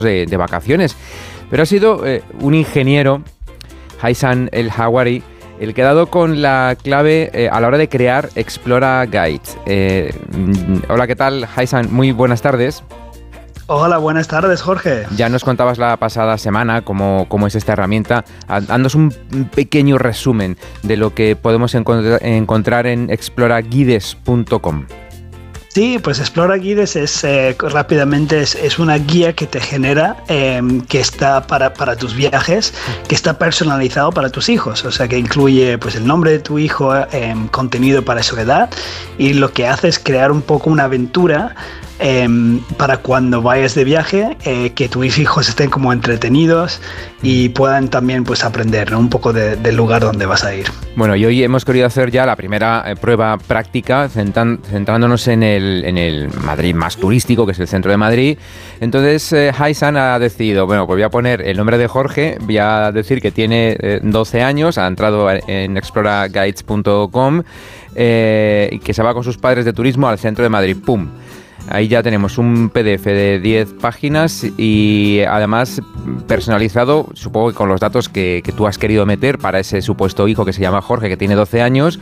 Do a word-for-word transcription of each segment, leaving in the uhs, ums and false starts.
de, de vacaciones. Pero ha sido eh, un ingeniero, Haitham El-Hawari, el que ha dado con la clave eh, a la hora de crear Explora Guide. Eh, hola, ¿qué tal, Haitham? Muy buenas tardes. Hola, buenas tardes, Jorge. Ya nos contabas la pasada semana cómo, cómo es esta herramienta. Haznos un pequeño resumen de lo que podemos encontrar, encontrar en explora guides punto com. Sí, pues Explora Guides es eh, rápidamente es, es una guía que te genera eh, que está para, para tus viajes, que está personalizado para tus hijos, o sea que incluye pues el nombre de tu hijo, eh, contenido para su edad, y lo que hace es crear un poco una aventura eh, para cuando vayas de viaje, eh, que tus hijos estén como entretenidos y puedan también pues aprender, ¿no? Un poco de, del lugar donde vas a ir. Bueno, y hoy hemos querido hacer ya la primera eh, prueba práctica, centran, centrándonos en el, en el Madrid más turístico, que es el centro de Madrid. Entonces, eh, Haitham ha decidido, bueno, pues voy a poner el nombre de Jorge, voy a decir que tiene eh, doce años, ha entrado en explora guides punto com eh, y que se va con sus padres de turismo al centro de Madrid. ¡Pum! Ahí ya tenemos un P D F de diez páginas y además personalizado, supongo que con los datos que, que tú has querido meter para ese supuesto hijo que se llama Jorge, que tiene doce años,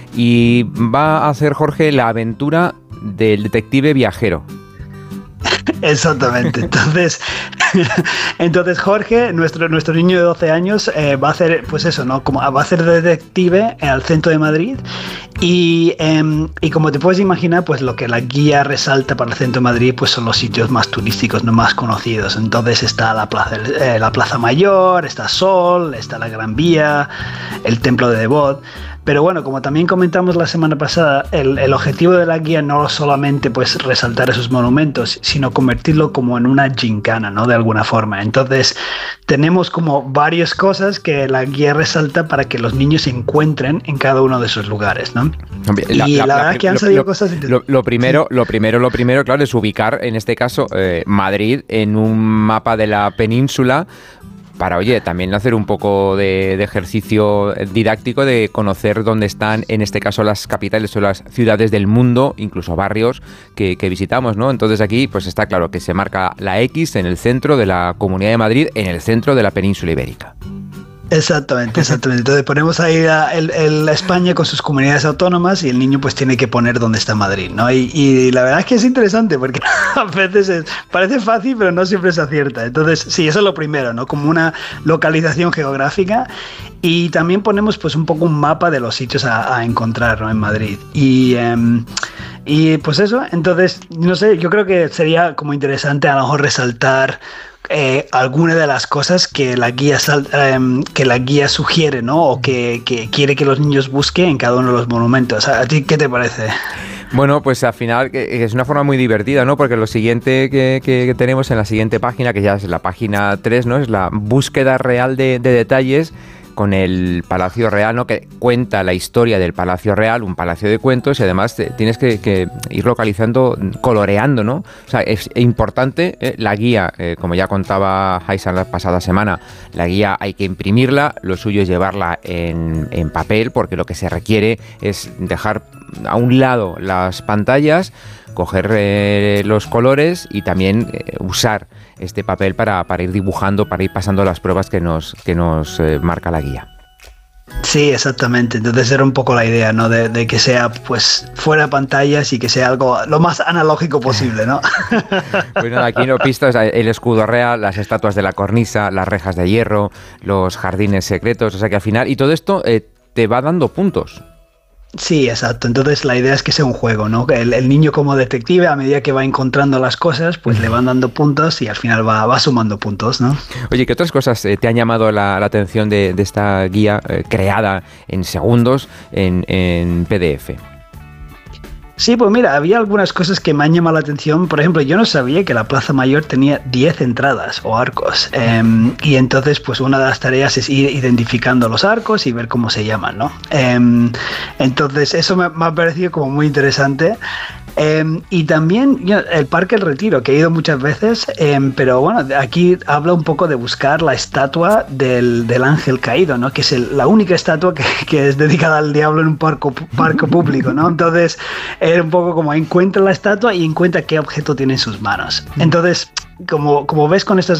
y va a hacer Jorge la aventura del detective viajero. Exactamente. Entonces, entonces Jorge, nuestro, nuestro niño de doce años, eh, va a hacer, pues eso, ¿no? Como va a ser detective en el centro de Madrid y, eh, y como te puedes imaginar, pues lo que la guía resalta para el centro de Madrid, pues son los sitios más turísticos, no más conocidos. Entonces está la plaza, eh, la Plaza Mayor, está Sol, está la Gran Vía, el Templo de Devot. Pero bueno, como también comentamos la semana pasada, el, el objetivo de la guía no solamente pues resaltar esos monumentos, sino convertirlo como en una gincana, ¿no? De alguna forma. Entonces, tenemos como varias cosas que la guía resalta para que los niños se encuentren en cada uno de esos lugares, ¿no? La, y la, la verdad la, que han lo, salido lo, cosas... Lo, lo, primero, lo primero, lo primero, claro, es ubicar, en este caso, eh, Madrid en un mapa de la península, para, oye, también hacer un poco de, de ejercicio didáctico de conocer dónde están, en este caso, las capitales o las ciudades del mundo, incluso barrios que, que visitamos, ¿no? Entonces aquí, pues está claro que se marca la X en el centro de la Comunidad de Madrid, en el centro de la península ibérica. Exactamente, exactamente. Entonces ponemos ahí a el, el España con sus comunidades autónomas y el niño pues tiene que poner dónde está Madrid, ¿no? Y, y la verdad es que es interesante porque a veces es, parece fácil, pero no siempre se acierta. Entonces, sí, eso es lo primero, ¿no? Como una localización geográfica, y también ponemos pues un poco un mapa de los sitios a, a encontrar, ¿no? En Madrid. Y... Um, Y pues eso, entonces, no sé, yo creo que sería como interesante a lo mejor resaltar eh, alguna de las cosas que la guía sal, eh, que la guía sugiere, ¿no? O que, que quiere que los niños busquen en cada uno de los monumentos. ¿A ti qué te parece? Bueno, pues al final es una forma muy divertida, ¿no? Porque lo siguiente que, que tenemos en la siguiente página, que ya es la página tres, ¿no? Es la búsqueda real de, de detalles con el Palacio Real, ¿no? Que cuenta la historia del Palacio Real, un palacio de cuentos, y además te, tienes que, que ir localizando, coloreando, ¿no? O sea, es importante eh, la guía, eh, como ya contaba Haitham la pasada semana, la guía hay que imprimirla, lo suyo es llevarla en, en papel, porque lo que se requiere es dejar a un lado las pantallas, coger eh, los colores y también eh, usar este papel para, para ir dibujando, para ir pasando las pruebas que nos, que nos eh, marca la guía. Sí, exactamente. Entonces era un poco la idea, ¿no? De, de que sea pues fuera pantallas y que sea algo lo más analógico posible, ¿no? Pues nada, aquí no pistas, el escudo real, las estatuas de la cornisa, las rejas de hierro, los jardines secretos, o sea que al final, y todo esto eh, te va dando puntos. Sí, exacto. Entonces la idea es que sea un juego, ¿no? El, el niño como detective, a medida que va encontrando las cosas, pues le van dando puntos y al final va, va sumando puntos, ¿no? Oye, ¿qué otras cosas eh, te han llamado la, la atención de, de esta guía eh, creada en segundos en, en P D F? Sí, pues mira, había algunas cosas que me han llamado la atención. Por ejemplo, yo no sabía que la Plaza Mayor tenía diez entradas o arcos. Eh, y entonces, pues una de las tareas es ir identificando los arcos y ver cómo se llaman, ¿no? Eh, entonces, eso me, me ha parecido como muy interesante. Eh, y también yo, el Parque El Retiro, que he ido muchas veces, eh, pero bueno, aquí habla un poco de buscar la estatua del, del ángel caído, ¿no? Que es el, la única estatua que, que es dedicada al diablo en un parque, parque público, ¿no? Entonces, era un poco como encuentra la estatua y encuentra qué objeto tiene en sus manos. Entonces, como, como ves con estas